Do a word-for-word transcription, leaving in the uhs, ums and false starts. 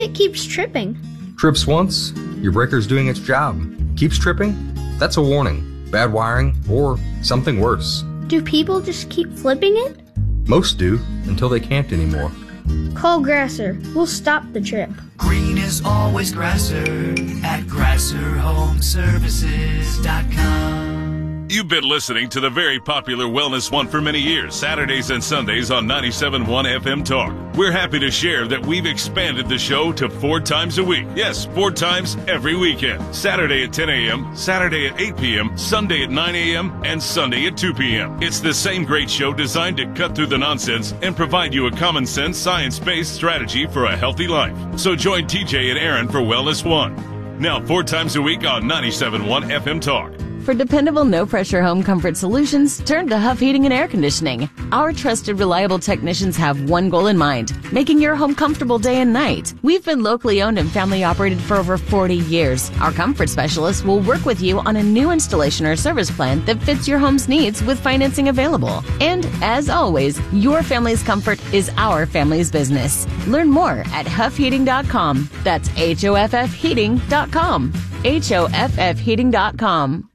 It keeps tripping. Trips once, your breaker's doing its job. Keeps tripping? That's a warning. Bad wiring or something worse. Do people just keep flipping it? Most do, until they can't anymore. Call Grasser. We'll stop the trip. Green is always Grasser at grasser home services dot com. You've been listening to the very popular Wellness One for many years, Saturdays and Sundays on ninety-seven point one F M Talk. We're happy to share that we've expanded the show to four times a week. Yes, four times every weekend. Saturday at ten a.m., Saturday at eight p.m., Sunday at nine a.m., and Sunday at two p.m. It's the same great show designed to cut through the nonsense and provide you a common sense, science-based strategy for a healthy life. So join T J and Aaron for Wellness One. Now four times a week on ninety-seven point one F M Talk. For dependable, no-pressure home comfort solutions, turn to Huff Heating and Air Conditioning. Our trusted, reliable technicians have one goal in mind, making your home comfortable day and night. We've been locally owned and family operated for over forty years. Our comfort specialists will work with you on a new installation or service plan that fits your home's needs with financing available. And as always, your family's comfort is our family's business. Learn more at huff heating dot com. That's H O F F heating dot com. H O F F heating dot com.